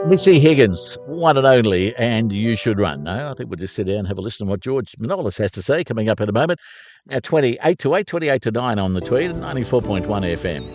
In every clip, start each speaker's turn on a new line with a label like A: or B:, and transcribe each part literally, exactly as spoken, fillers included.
A: Missy Higgins, one and only, and You Should Run. No, I think we'll just sit down and have a listen to what George Manolis has to say coming up in a moment at twenty-eight to eight, twenty-eight to nine on the tweet, ninety-four point one F M.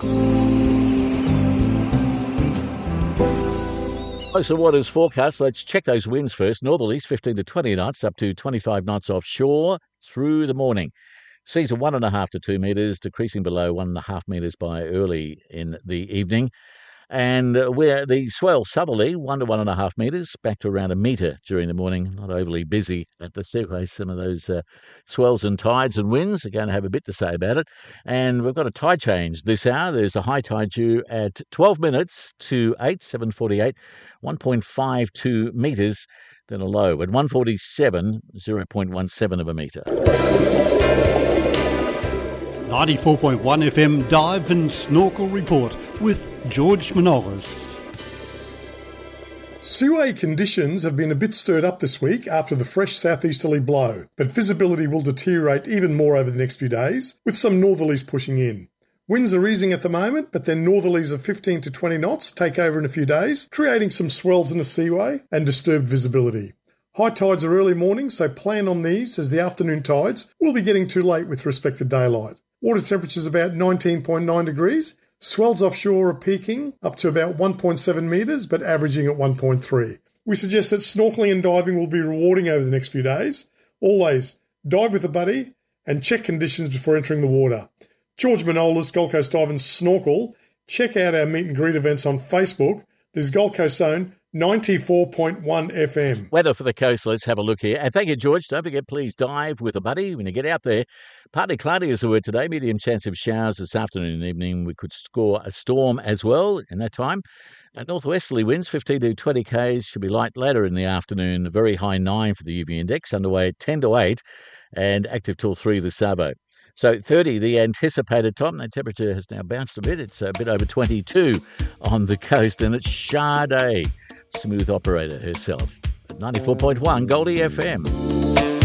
A: Most of what is forecast, let's check those winds first. Northerlies, fifteen to twenty knots, up to twenty-five knots offshore through the morning. Seas are one and a half to two metres, decreasing below one and a half metres by early in the evening. And uh, where the swell southerly, one to one and a half metres, back to around a metre during the morning. Not overly busy at the seaway. Some of those uh, swells and tides and winds are going to have a bit to say about it. And we've got a tide change this hour. There's a high tide due at twelve minutes to eight, seven forty-eight, one point five two metres. Then a low at one forty-seven, zero point one seven of a metre.
B: ninety-four point one F M Dive and Snorkel Report with George Manolis.
C: Seaway conditions have been a bit stirred up this week after the fresh southeasterly blow, but visibility will deteriorate even more over the next few days, with some northerlies pushing in. Winds are easing at the moment, but then northerlies of fifteen to twenty knots take over in a few days, creating some swells in the seaway and disturbed visibility. High tides are early morning, so plan on these as the afternoon tides will be getting too late with respect to daylight. Water temperatures about nineteen point nine degrees. Swells offshore are peaking up to about one point seven metres, but averaging at one point three. We suggest that snorkelling and diving will be rewarding over the next few days. Always dive with a buddy and check conditions before entering the water. George Manolis, Gold Coast Dive and Snorkel. Check out our meet and greet events on Facebook. There's Gold Coast Zone ninety-four point one F M.
A: Weather for the coast, let's have a look here. And thank you, George. Don't forget, please dive with a buddy when you get out there. Partly cloudy is the word today. Medium chance of showers this afternoon and evening. We could score a storm as well in that time. And northwesterly winds, fifteen to twenty k's, should be light later in the afternoon. A very high nine for the U V index, underway at ten to eight and active till three this Sabo. So thirty, the anticipated time. The temperature has now bounced a bit. It's a bit over twenty-two on the coast, and it's Sade, smooth operator herself, at ninety-four point one Goldie F M.